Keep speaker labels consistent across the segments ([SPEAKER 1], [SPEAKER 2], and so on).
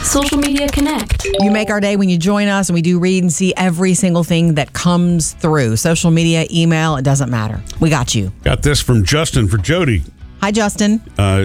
[SPEAKER 1] Social Media Connect.
[SPEAKER 2] You make our day when you join us, and we do read and see every single thing that comes through. Social media, email, it doesn't matter. We got you.
[SPEAKER 3] Got this from Justin for Jody.
[SPEAKER 2] Hi, Justin.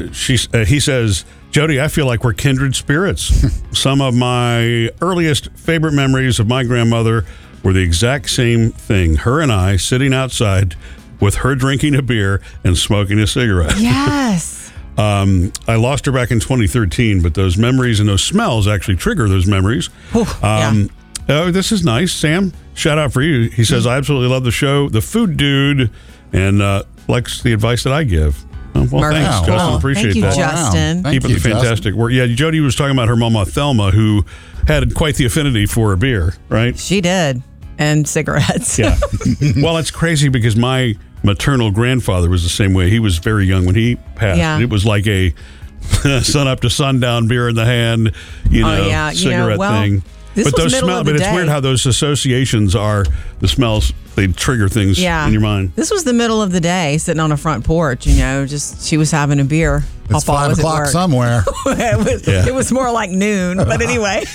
[SPEAKER 3] He says, Jody, I feel like we're kindred spirits. Some of my earliest favorite memories of my grandmother were the exact same thing. Her and I sitting outside with her drinking a beer and smoking a cigarette.
[SPEAKER 2] Yes.
[SPEAKER 3] I lost her back in 2013, but those memories and those smells actually trigger those memories.
[SPEAKER 2] Yeah.
[SPEAKER 3] Oh, this is nice, Sam. Shout out for you. He says, I absolutely love the show, The Food Dude, and likes the advice that I give. Oh, well,
[SPEAKER 2] Perfect.
[SPEAKER 3] thanks, Justin.
[SPEAKER 2] Well,
[SPEAKER 3] Appreciate
[SPEAKER 2] thank you,
[SPEAKER 3] that.
[SPEAKER 2] Justin.
[SPEAKER 4] Thank
[SPEAKER 3] Keep
[SPEAKER 4] you,
[SPEAKER 3] up the fantastic work. Yeah, Jody was talking about her mama, Thelma, who had quite the affinity for a beer, right?
[SPEAKER 2] She did. And cigarettes.
[SPEAKER 3] Yeah. Well, it's crazy because my maternal grandfather was the same way. He was very young when he passed.
[SPEAKER 2] Yeah.
[SPEAKER 3] It was like a sun up to sundown, beer in the hand, cigarette thing.
[SPEAKER 2] This
[SPEAKER 3] But
[SPEAKER 2] was
[SPEAKER 3] those
[SPEAKER 2] middle
[SPEAKER 3] smell,
[SPEAKER 2] of the
[SPEAKER 3] but it's
[SPEAKER 2] day.
[SPEAKER 3] weird how those associations are the smells. They trigger things in your mind.
[SPEAKER 2] This was the middle of the day, sitting on a front porch. just she was having a beer.
[SPEAKER 4] It's
[SPEAKER 2] Papa
[SPEAKER 4] 5
[SPEAKER 2] was at
[SPEAKER 4] o'clock
[SPEAKER 2] work.
[SPEAKER 4] somewhere.
[SPEAKER 2] It was more like noon, but anyway.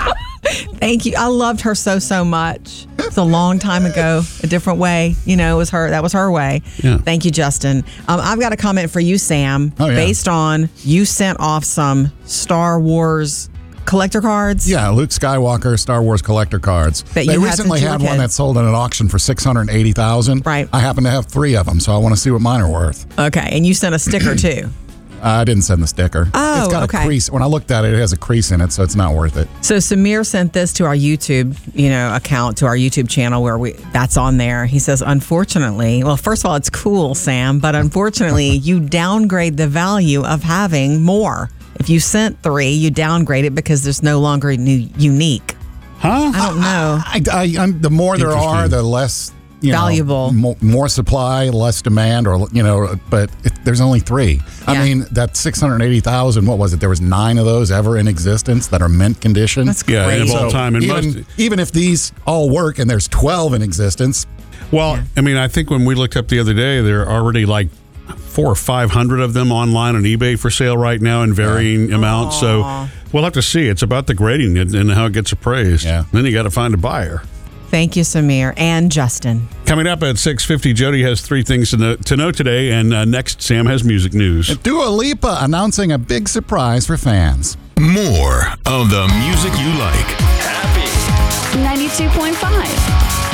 [SPEAKER 2] Thank you. I loved her so much. It's a long time ago, a different way. It was her. That was her way.
[SPEAKER 3] Yeah.
[SPEAKER 2] Thank you, Justin. I've got a comment for you, Sam.
[SPEAKER 4] Oh, yeah.
[SPEAKER 2] Based on you sent off some Star Wars collector cards.
[SPEAKER 4] Yeah, Luke Skywalker Star Wars collector cards.
[SPEAKER 2] That you
[SPEAKER 4] They
[SPEAKER 2] had
[SPEAKER 4] recently
[SPEAKER 2] since you were
[SPEAKER 4] had
[SPEAKER 2] a
[SPEAKER 4] one
[SPEAKER 2] kid.
[SPEAKER 4] that sold at an auction for $680,000.
[SPEAKER 2] Right.
[SPEAKER 4] I happen to have 3 of them, so I want to see what mine are worth.
[SPEAKER 2] Okay, and you sent a sticker too.
[SPEAKER 4] I didn't send the sticker.
[SPEAKER 2] Oh,
[SPEAKER 4] it's got
[SPEAKER 2] okay.
[SPEAKER 4] a crease. When I looked at it, it has a crease in it, so it's not worth it.
[SPEAKER 2] So Samir sent this to our YouTube, account, to our YouTube channel where that's on there. He says, unfortunately, well, first of all, it's cool, Sam, but unfortunately, you downgrade the value of having more. If you sent 3, you downgrade it because there's no longer unique.
[SPEAKER 3] Huh?
[SPEAKER 2] I don't know.
[SPEAKER 4] The more there are,
[SPEAKER 3] Interesting.
[SPEAKER 4] the less
[SPEAKER 2] Valuable.
[SPEAKER 4] more supply, less demand, but there's only 3.
[SPEAKER 2] Yeah.
[SPEAKER 4] I mean, that 680,000. What was it? There was 9 of those ever in existence that are mint condition.
[SPEAKER 2] That's
[SPEAKER 3] Yeah, and
[SPEAKER 2] crazy.
[SPEAKER 3] of all time. And
[SPEAKER 4] even if these all work and there's 12 in existence,
[SPEAKER 3] Well, I mean, I think when we looked up the other day, there are already like 400 or 500 of them online on eBay for sale right now in varying amounts. So we'll have to see. It's about the grading and how it gets appraised.
[SPEAKER 4] Yeah.
[SPEAKER 3] Then you got to find a buyer.
[SPEAKER 2] Thank you, Samir and Justin.
[SPEAKER 3] Coming up at 6:50, Jody has 3 things to know today, and next, Sam has music news.
[SPEAKER 4] Dua Lipa announcing a big surprise for fans.
[SPEAKER 5] More of the music you like.
[SPEAKER 1] Happy 92.5.